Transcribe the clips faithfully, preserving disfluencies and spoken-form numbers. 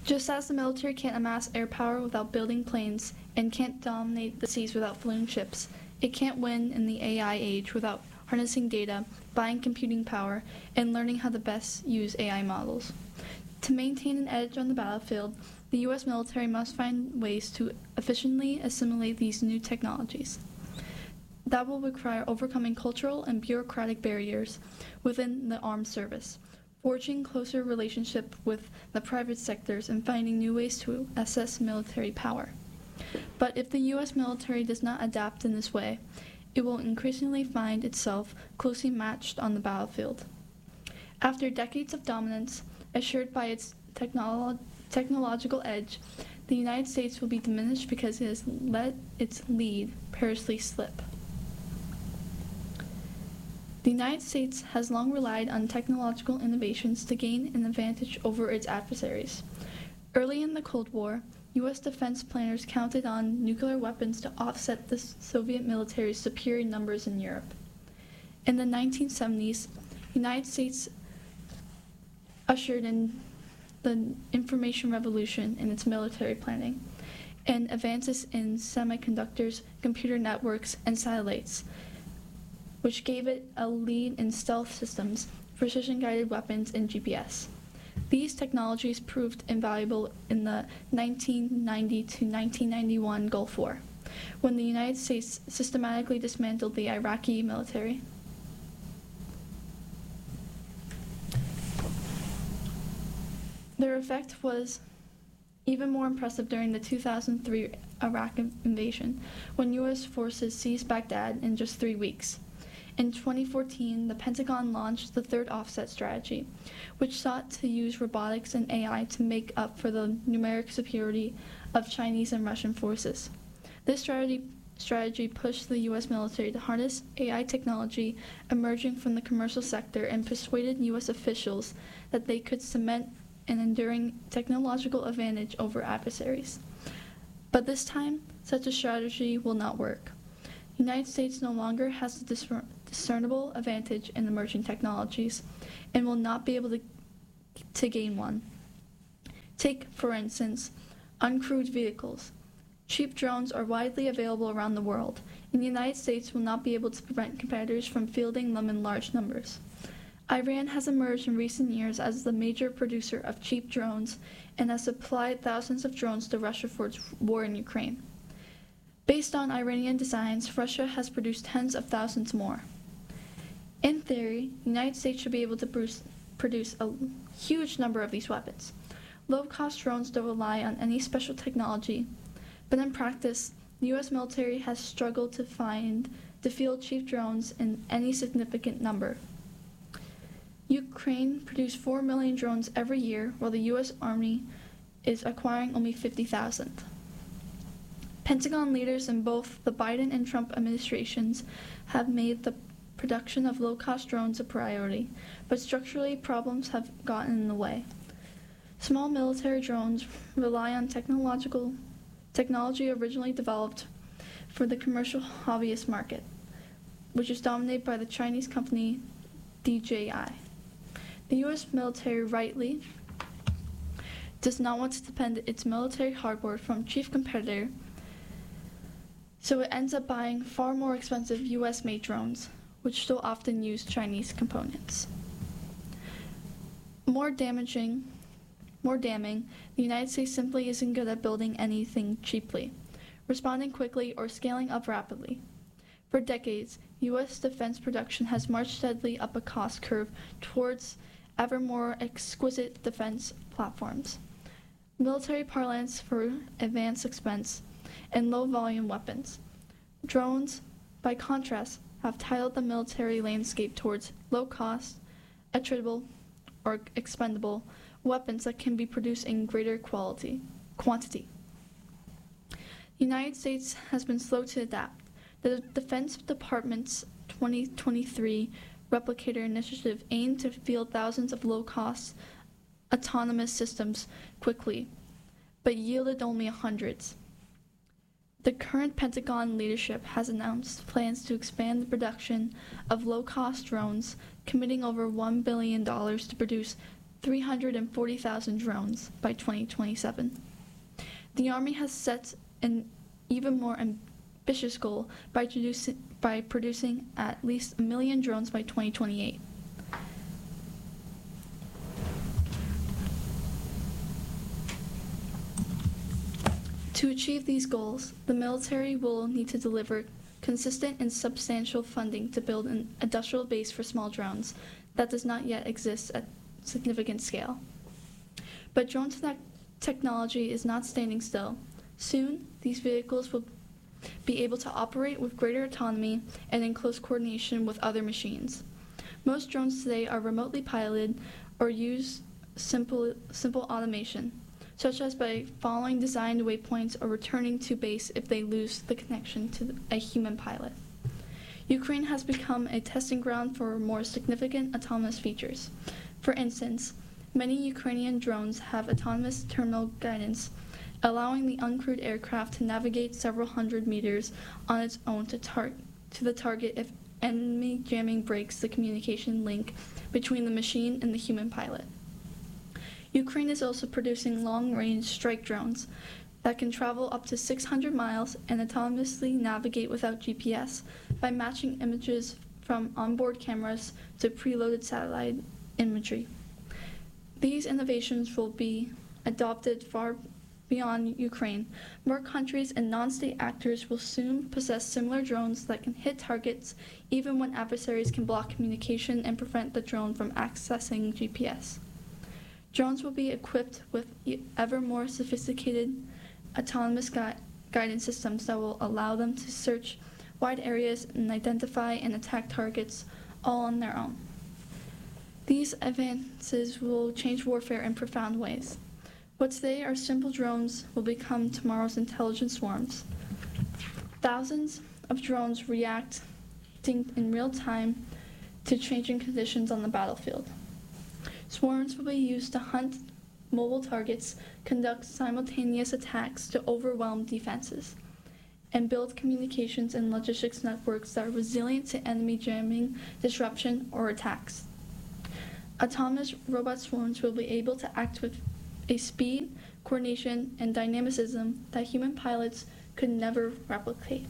Just as the military can't amass air power without building planes and can't dominate the seas without flying ships, it can't win in the A I age without harnessing data, buying computing power, and learning how to best use A I models. To maintain an edge on the battlefield, the U S military must find ways to efficiently assimilate these new technologies. That will require overcoming cultural and bureaucratic barriers within the armed service, forging closer relationship with the private sectors, and finding new ways to assess military power. But if the U S military does not adapt in this way, it will increasingly find itself closely matched on the battlefield. After decades of dominance, assured by its technolo- technological edge, the United States will be diminished because it has let its lead perilously slip. The United States has long relied on technological innovations to gain an advantage over its adversaries. Early in the Cold War, U S defense planners counted on nuclear weapons to offset the Soviet military's superior numbers in Europe. In the nineteen seventies, the United States ushered in the information revolution in its military planning, and advances in semiconductors, computer networks, and satellites, which gave it a lead in stealth systems, precision-guided weapons, and G P S. These technologies proved invaluable in the nineteen ninety to nineteen ninety-one Gulf War, when the United States systematically dismantled the Iraqi military. Their effect was even more impressive during the two thousand three Iraq invasion, when U S forces seized Baghdad in just three weeks. In twenty fourteen, the Pentagon launched the Third Offset Strategy, which sought to use robotics and A I to make up for the numeric superiority of Chinese and Russian forces. This strategy, strategy pushed the U S military to harness A I technology emerging from the commercial sector and persuaded U S officials that they could cement an enduring technological advantage over adversaries. But this time, such a strategy will not work. The United States no longer has a discer- discernible advantage in emerging technologies and will not be able to, to gain one. Take, for instance, uncrewed vehicles. Cheap drones are widely available around the world, and the United States will not be able to prevent competitors from fielding them in large numbers. Iran has emerged in recent years as the major producer of cheap drones and has supplied thousands of drones to Russia for its war in Ukraine. Based on Iranian designs, Russia has produced tens of thousands more. In theory, the United States should be able to produce, produce a huge number of these weapons. Low-cost drones don't rely on any special technology, but in practice, the U S military has struggled to find to field cheap drones in any significant number. Ukraine produced four million drones every year, while the U S Army is acquiring only fifty thousand. Pentagon leaders in both the Biden and Trump administrations have made the production of low-cost drones a priority, but structurally problems have gotten in the way. Small military drones rely on technological technology originally developed for the commercial hobbyist market, which is dominated by the Chinese company D J I. The U S military rightly does not want to depend its military hardware from chief competitor, so it ends up buying far more expensive U S-made drones, which still often use Chinese components. More damaging, more damning, the United States simply isn't good at building anything cheaply, responding quickly, or scaling up rapidly. For decades, U S defense production has marched steadily up a cost curve towards ever more exquisite defense platforms, military parlance for advanced expense, and low-volume weapons. Drones, by contrast, have tiled the military landscape towards low-cost, attritable, or expendable weapons that can be produced in greater quality, quantity. The United States has been slow to adapt. The Defense Department's twenty twenty-three Replicator initiative aimed to field thousands of low-cost, autonomous systems quickly, but yielded only hundreds. The current Pentagon leadership has announced plans to expand the production of low-cost drones, committing over one billion dollars to produce three hundred forty thousand drones by twenty twenty-seven. The Army has set an even more ambitious goal by, produci- by producing at least a million drones by twenty twenty-eight. To achieve these goals, the military will need to deliver consistent and substantial funding to build an industrial base for small drones that does not yet exist at significant scale. But drone te- technology is not standing still. Soon, these vehicles will be able to operate with greater autonomy and in close coordination with other machines. Most drones today are remotely piloted or use simple, simple automation, such as by following designed waypoints or returning to base if they lose the connection to a human pilot. Ukraine has become a testing ground for more significant autonomous features. For instance, many Ukrainian drones have autonomous terminal guidance, allowing the uncrewed aircraft to navigate several hundred meters on its own to, tar- to the target if enemy jamming breaks the communication link between the machine and the human pilot. Ukraine is also producing long-range strike drones that can travel up to six hundred miles and autonomously navigate without G P S by matching images from onboard cameras to preloaded satellite imagery. These innovations will be adopted far beyond Ukraine. More countries and non-state actors will soon possess similar drones that can hit targets even when adversaries can block communication and prevent the drone from accessing G P S. Drones will be equipped with ever more sophisticated autonomous gui- guidance systems that will allow them to search wide areas and identify and attack targets all on their own. These advances will change warfare in profound ways. What today are simple drones will become tomorrow's intelligent swarms. Thousands of drones reacting in real time to changing conditions on the battlefield. Swarms will be used to hunt mobile targets, conduct simultaneous attacks to overwhelm defenses, and build communications and logistics networks that are resilient to enemy jamming, disruption, or attacks. Autonomous robot swarms will be able to act with a speed, coordination, and dynamicism that human pilots could never replicate.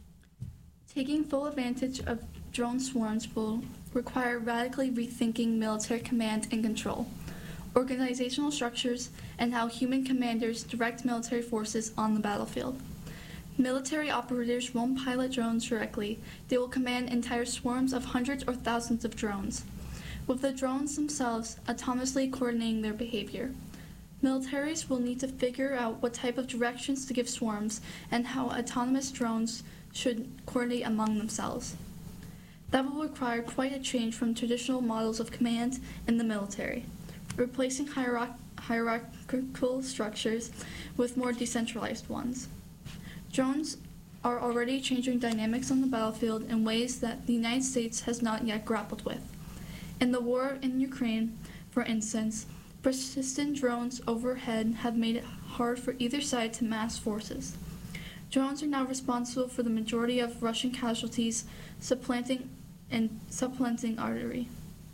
Taking full advantage of drone swarms will require radically rethinking military command and control, organizational structures, and how human commanders direct military forces on the battlefield. Military operators won't pilot drones directly. They will command entire swarms of hundreds or thousands of drones, with the drones themselves autonomously coordinating their behavior. Militaries will need to figure out what type of directions to give swarms and how autonomous drones should coordinate among themselves. That will require quite a change from traditional models of command in the military, replacing hierarch- hierarchical structures with more decentralized ones. Drones are already changing dynamics on the battlefield in ways that the United States has not yet grappled with. In the war in Ukraine, for instance, persistent drones overhead have made it hard for either side to mass forces. Drones are now responsible for the majority of Russian casualties, supplanting and supplanting artillery.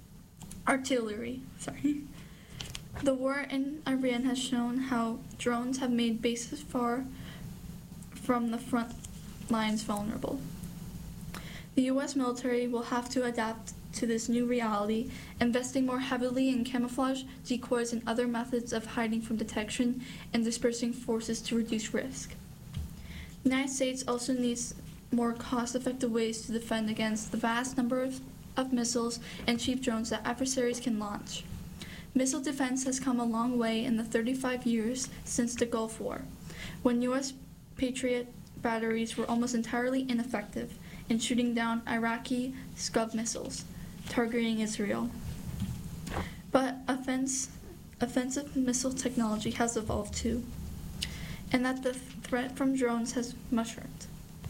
Artillery, sorry. The war in Iran has shown how drones have made bases far from the front lines vulnerable. The U S military will have to adapt to this new reality, investing more heavily in camouflage, decoys, and other methods of hiding from detection and dispersing forces to reduce risk. The United States also needs more cost-effective ways to defend against the vast number of, of missiles and cheap drones that adversaries can launch. Missile defense has come a long way in the thirty-five years since the Gulf War, when U S Patriot batteries were almost entirely ineffective in shooting down Iraqi Scud missiles, targeting Israel. But offense, offensive missile technology has evolved too, and that the threat from drones has mushroomed.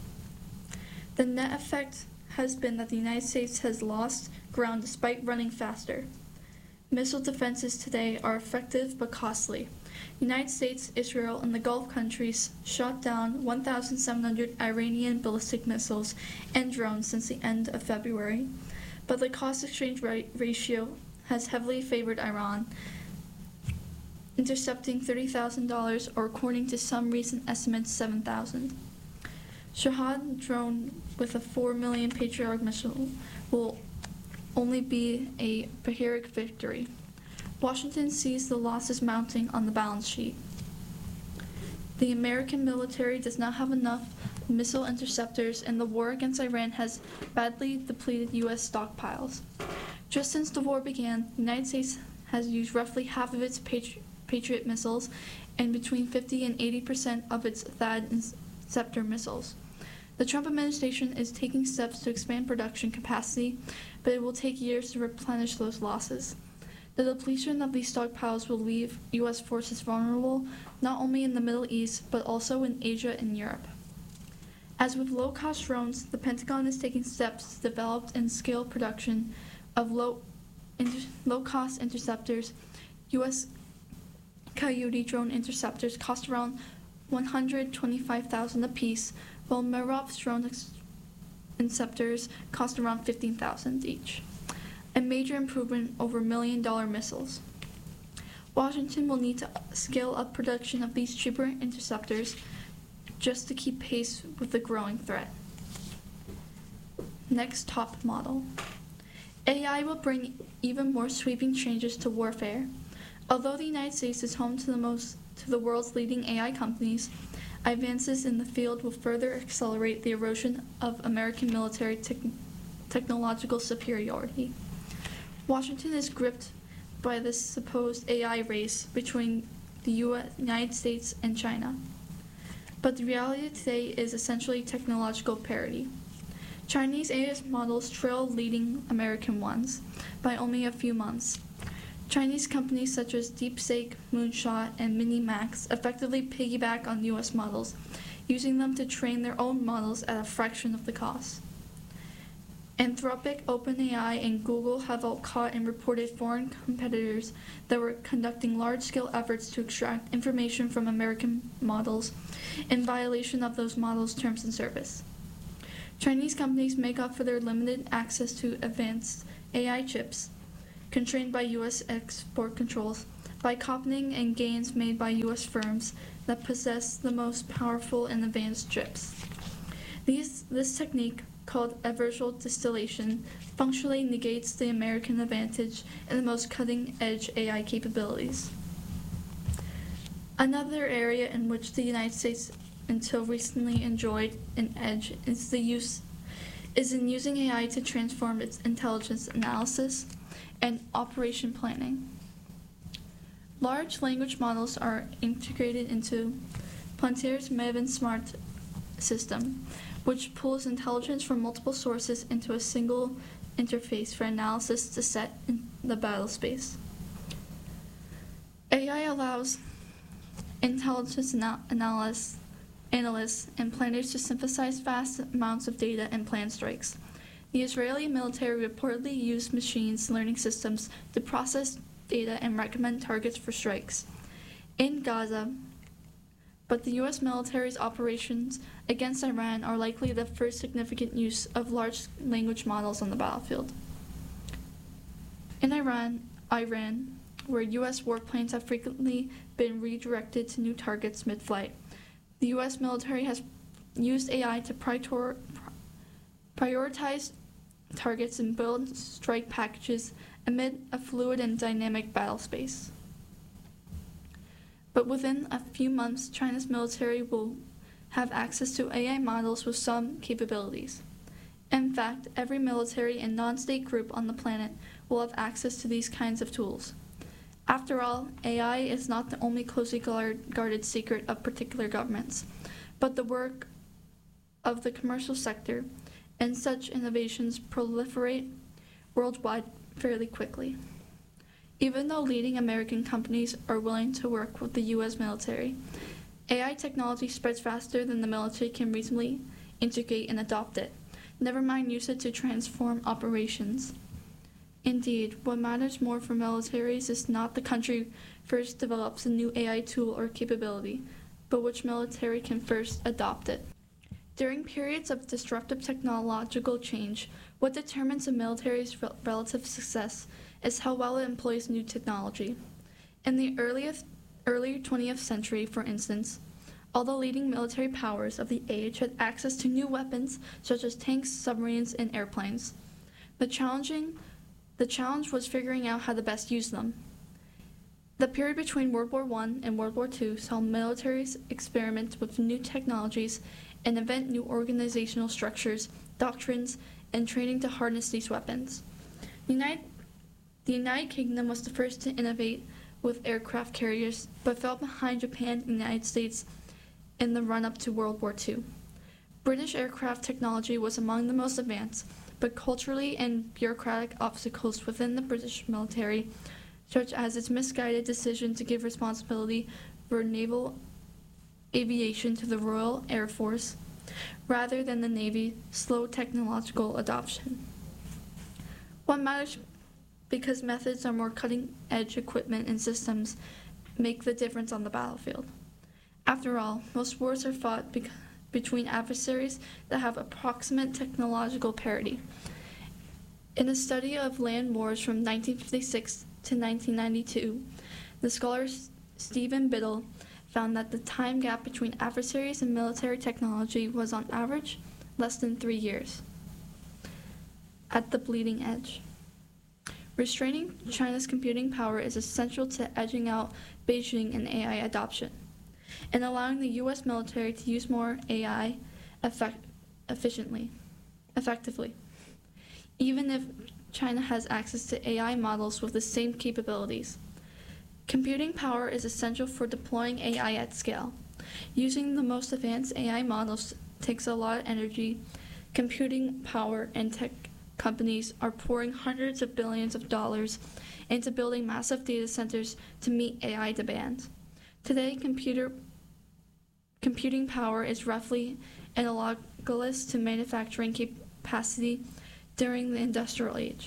The net effect has been that the United States has lost ground despite running faster. Missile defenses today are effective but costly. The United States, Israel, and the Gulf countries shot down one thousand seven hundred Iranian ballistic missiles and drones since the end of February, but the cost-exchange ra- ratio has heavily favored Iran, intercepting thirty thousand dollars, or according to some recent estimates, seven thousand dollars. Shahed drone with a four million Patriot missile will only be a Pyrrhic victory. Washington sees the losses mounting on the balance sheet. The American military does not have enough missile interceptors, and the war against Iran has badly depleted U S stockpiles. Just since the war began, the United States has used roughly half of its Patri- Patriot missiles and between fifty and eighty percent of its THAAD interceptor missiles. The Trump administration is taking steps to expand production capacity, but it will take years to replenish those losses. The depletion of these stockpiles will leave U S forces vulnerable not only in the Middle East, but also in Asia and Europe. As with low-cost drones, the Pentagon is taking steps to develop and scale production of low, inter, low-cost interceptors. U S Coyote drone interceptors cost around one hundred twenty-five thousand dollars apiece, while Merov's drone ex- interceptors cost around fifteen thousand dollars each, a major improvement over million-dollar missiles. Washington will need to scale up production of these cheaper interceptors just to keep pace with the growing threat. Next top model. A I will bring even more sweeping changes to warfare. Although the United States is home to the most to the world's leading A I companies, advances in the field will further accelerate the erosion of American military te- technological superiority. Washington is gripped by this supposed A I race between the U S, United States and China. But the reality today is essentially technological parity. Chinese A I models trail leading American ones by only a few months. Chinese companies such as DeepSeek, Moonshot, and Minimax effectively piggyback on U S models, using them to train their own models at a fraction of the cost. Anthropic, OpenAI, and Google have all caught and reported foreign competitors that were conducting large-scale efforts to extract information from American models in violation of those models' terms and service. Chinese companies make up for their limited access to advanced A I chips, constrained by U S export controls, by copying and gains made by U S firms that possess the most powerful and advanced chips. These, this technique, called adversarial distillation, functionally negates the American advantage in the most cutting-edge A I capabilities. Another area in which the United States until recently enjoyed an edge is the use is in using A I to transform its intelligence analysis and operation planning. Large language models are integrated into Palantir's Maven Smart system, which pulls intelligence from multiple sources into a single interface for analysis to set in the battle space. A I allows intelligence anal- analysts, analysts and planners to synthesize vast amounts of data and plan strikes. The Israeli military reportedly used machine learning systems to process data and recommend targets for strikes in Gaza, but the U S military's operations against Iran are likely the first significant use of large language models on the battlefield. In Iran, Iran, where U S warplanes have frequently been redirected to new targets mid-flight, the U S military has used A I to prior- prioritize targets and build strike packages amid a fluid and dynamic battle space. But within a few months, China's military will have access to A I models with some capabilities. In fact, every military and non-state group on the planet will have access to these kinds of tools. After all, A I is not the only closely guarded secret of particular governments, but the work of the commercial sector, and such innovations proliferate worldwide fairly quickly. Even though leading American companies are willing to work with the U S military, A I technology spreads faster than the military can reasonably integrate and adopt it, never mind use it to transform operations. Indeed, what matters more for militaries is not the country first develops a new A I tool or capability, but which military can first adopt it. During periods of disruptive technological change, what determines a military's relative success is how well it employs new technology. In the earliest early twentieth century, for instance, all the leading military powers of the age had access to new weapons such as tanks, submarines, and airplanes. The challenging, the challenge was figuring out how to best use them. The period between World War One and World War Two saw militaries experiment with new technologies and invent new organizational structures, doctrines, and training to harness these weapons. United, the United Kingdom was the first to innovate with aircraft carriers, but fell behind Japan and the United States in the run-up to World War Two. British aircraft technology was among the most advanced, but culturally and bureaucratic obstacles within the British military, such as its misguided decision to give responsibility for naval aviation to the Royal Air Force, rather than the Navy, slowed technological adoption. What matters because methods are more cutting-edge equipment and systems make the difference on the battlefield. After all, most wars are fought be- between adversaries that have approximate technological parity. In a study of land wars from nineteen fifty-six to nineteen ninety-two, the scholar Stephen Biddle found that the time gap between adversaries and military technology was on average less than three years. At the bleeding edge. Restraining China's computing power is essential to edging out Beijing in A I adoption, and allowing the U S military to use more A I effect- efficiently, effectively, even if China has access to A I models with the same capabilities. Computing power is essential for deploying A I at scale. Using the most advanced A I models takes a lot of energy. Computing power and tech companies are pouring hundreds of billions of dollars into building massive data centers to meet A I demand. Today, computer computing power is roughly analogous to manufacturing capacity during the industrial age.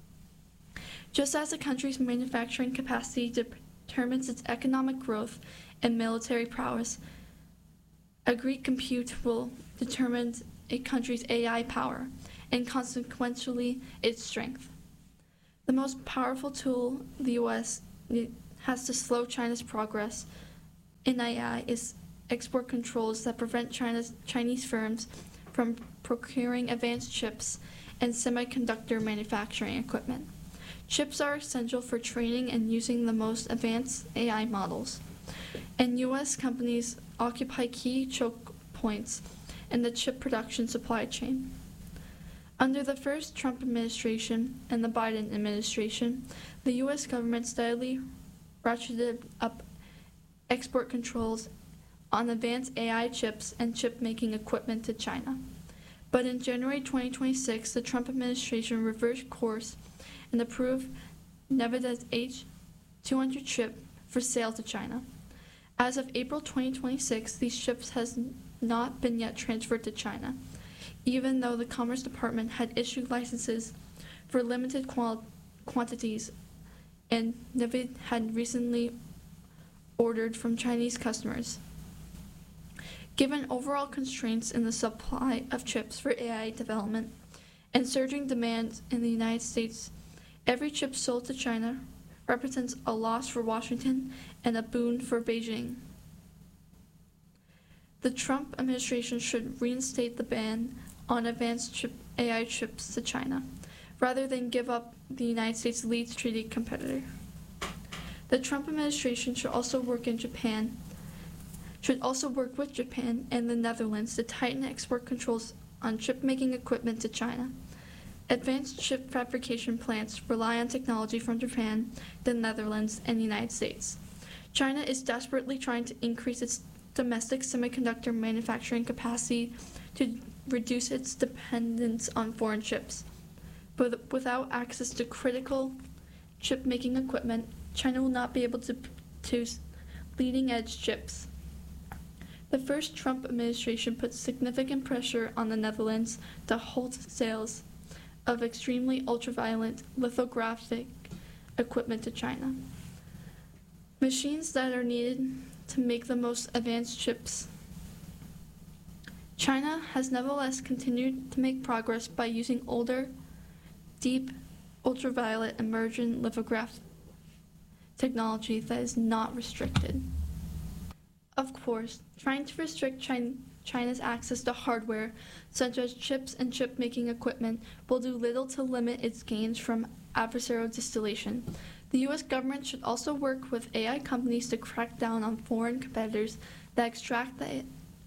Just as a country's manufacturing capacity determines its economic growth and military prowess, agreed compute will determine a country's A I power and consequently its strength. The most powerful tool the U S has to slow China's progress in A I is export controls that prevent China's Chinese firms from procuring advanced chips and semiconductor manufacturing equipment. Chips are essential for training and using the most advanced A I models, and U S companies occupy key choke points in the chip production supply chain. Under the first Trump administration and the Biden administration, the U S government steadily ratcheted up export controls on advanced A I chips and chip-making equipment to China. But in January twenty twenty-six, the Trump administration reversed course and approved Nevada's H two hundred chip for sale to China. As of April twenty twenty-six, these chips has not been yet transferred to China, even though the Commerce Department had issued licenses for limited qual- quantities, and Nevada had recently ordered from Chinese customers. Given overall constraints in the supply of chips for A I development and surging demand in the United States, every chip sold to China represents a loss for Washington and a boon for Beijing. The Trump administration should reinstate the ban on advanced chip A I chips to China, rather than give up the United States' lead treaty competitor. The Trump administration should also work in Japan, should also work with Japan and the Netherlands to tighten export controls on chip-making equipment to China. Advanced chip fabrication plants rely on technology from Japan, the Netherlands, and the United States. China is desperately trying to increase its domestic semiconductor manufacturing capacity to reduce its dependence on foreign chips. But without access to critical chip-making equipment, China will not be able to produce leading-edge chips. The first Trump administration put significant pressure on the Netherlands to halt sales of extremely ultraviolet lithographic equipment to China. Machines that are needed to make the most advanced chips. China has nevertheless continued to make progress by using older, deep ultraviolet immersion lithograph technology that is not restricted. Of course, trying to restrict China, China's access to hardware, such as chips and chip-making equipment, will do little to limit its gains from adversarial distillation. The U S government should also work with A I companies to crack down on foreign competitors that extract the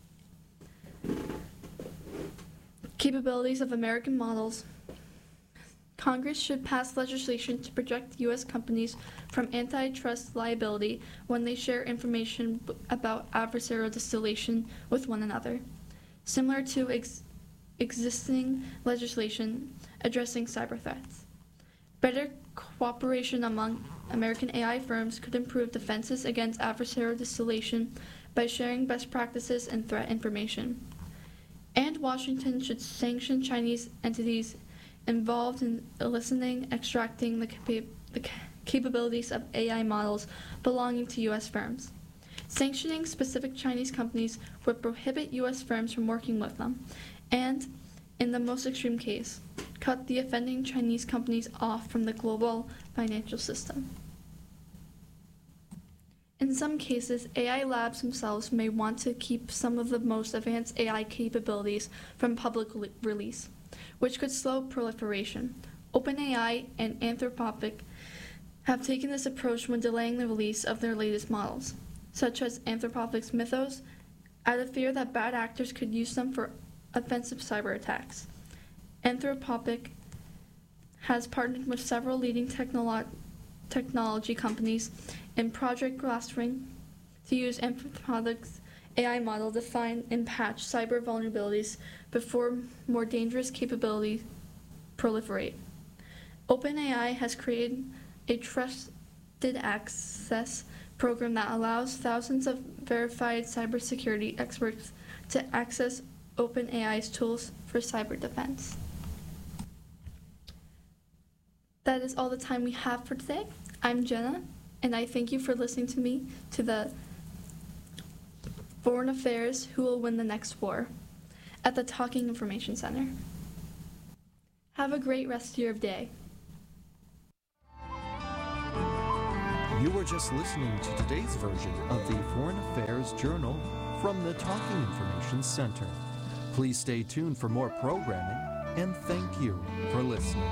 capabilities of American models. Congress should pass legislation to protect U S companies from antitrust liability when they share information about adversarial distillation with one another, similar to ex- existing legislation addressing cyber threats. Better cooperation among American A I firms could improve defenses against adversarial distillation by sharing best practices and threat information. And Washington should sanction Chinese entities involved in eliciting, extracting the, capa- the ca- capabilities of A I models belonging to U S firms. Sanctioning specific Chinese companies would prohibit U S firms from working with them, and, in the most extreme case, cut the offending Chinese companies off from the global financial system. In some cases, A I labs themselves may want to keep some of the most advanced A I capabilities from public le- release, which could slow proliferation. OpenAI and Anthropic have taken this approach when delaying the release of their latest models, such as Anthropic's Mythos, out of fear that bad actors could use them for offensive cyber attacks. Anthropic has partnered with several leading technolo- technology companies in Project Glasswing to use Anthropic's A I model to find and patch cyber vulnerabilities before more dangerous capabilities proliferate. OpenAI has created a trusted access program that allows thousands of verified cybersecurity experts to access OpenAI's tools for cyber defense. That is all the time we have for today. I'm Jenna, and I thank you for listening to me to the Foreign Affairs Who Will Win the Next War at the Talking Information Center. Have a great rest of your day. You were just listening to today's version of the Foreign Affairs Journal from the Talking Information Center. Please stay tuned for more programming, and thank you for listening.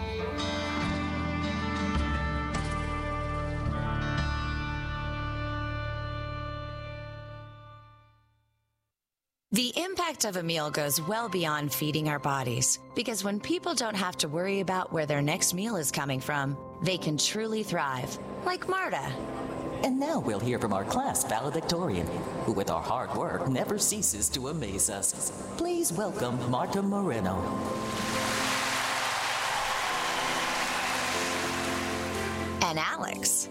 The impact of a meal goes well beyond feeding our bodies, because when people don't have to worry about where their next meal is coming from, they can truly thrive, like Marta. And now we'll hear from our class valedictorian, who with our hard work never ceases to amaze us. Please welcome Marta Moreno. And Alex.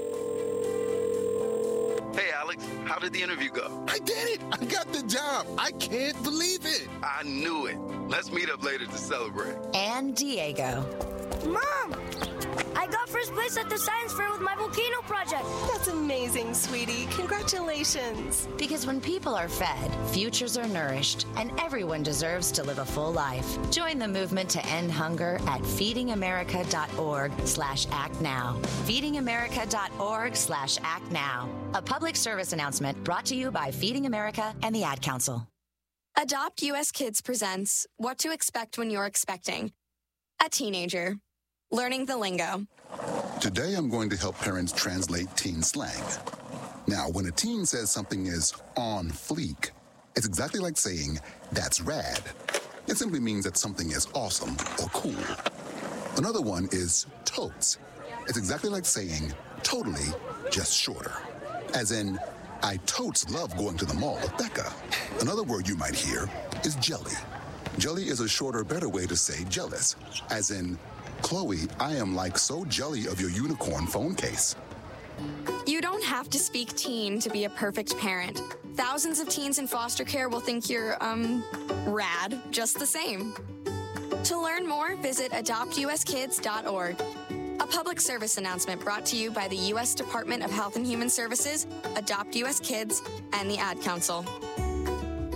Hey, Alex, how did the interview go? I did it! I got the job! I can't believe it! I knew it. Let's meet up later to celebrate. And Diego. Mom! I got first place at the science fair with my volcano project. That's amazing, sweetie. Congratulations. Because when people are fed, futures are nourished, and everyone deserves to live a full life. Join the movement to end hunger at feedingamerica.org slash act now. feedingamerica.org slash act now. A public service announcement brought to you by Feeding America and the Ad Council. Adopt U S Kids presents What to Expect When You're Expecting. A teenager. Learning the lingo. Today I'm going to help parents translate teen slang. Now, when a teen says something is on fleek, it's exactly like saying, that's rad. It simply means that something is awesome or cool. Another one is totes. It's exactly like saying, totally, just shorter. As in, I totes love going to the mall with Becca. Another word you might hear is jelly. Jelly is a shorter, better way to say jealous. As in, Chloe, I am like so jelly of your unicorn phone case. You don't have to speak teen to be a perfect parent. Thousands of teens in foster care will think you're, um, rad just the same. To learn more, visit adopt u s kids dot org. A public service announcement brought to you by the U S Department of Health and Human Services, Adopt U S Kids, and the Ad Council.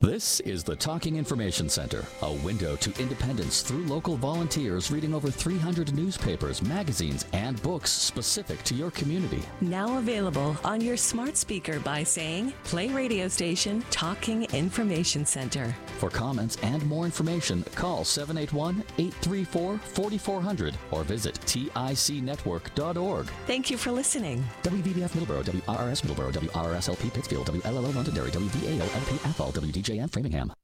This is the Talking Information Center, a window to independence through local volunteers reading over three hundred newspapers, magazines, and books specific to your community. Now available on your smart speaker by saying, play radio station Talking Information Center. For comments and more information, call seven eight one, eight three four, four four zero zero or visit tic network dot org. Thank you for listening. W V B F Middleborough, W R R S Middleborough, W R R S L P Pittsfield, W L L O Londonderry, W V A O L P Athol, W D J M Framingham.